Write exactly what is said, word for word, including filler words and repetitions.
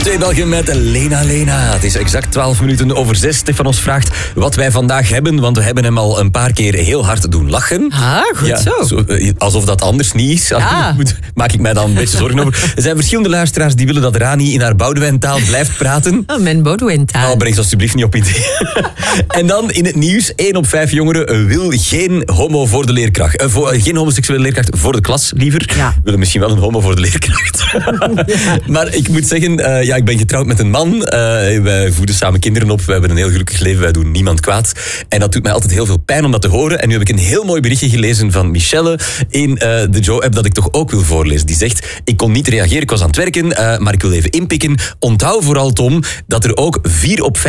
Twee Belgen met Lena Lena. Het is exact twaalf minuten over zes. Stefanos vraagt wat wij vandaag hebben, want we hebben hem al een paar keer heel hard doen lachen. Ah, goed ja, zo. zo. Alsof dat anders niet is. Ja. Maak ik mij dan een beetje zorgen over. Er zijn verschillende luisteraars die willen dat Rani in haar Boudewijntaal blijft praten. Oh, mijn Boudewijntaal. Oh, breng ze alsjeblieft niet op idee. En dan in het nieuws, één op vijf jongeren wil geen homo voor de leerkracht. Uh, voor, geen homoseksuele leerkracht voor de klas, liever. Ja. Willen misschien wel een homo voor de leerkracht. Ja. Maar ik moet zeggen, uh, ja, ik ben getrouwd met een man. Uh, wij voeden samen kinderen op. We hebben een heel gelukkig leven. Wij doen niemand kwaad. En dat doet mij altijd heel veel pijn om dat te horen. En nu heb ik een heel mooi berichtje gelezen van Michelle in uh, de Joe-app dat ik toch ook wil voorlezen. Die zegt, ik kon niet reageren, ik was aan het werken, uh, maar ik wil even inpikken. Onthoud vooral, Tom, dat er ook vier op vijf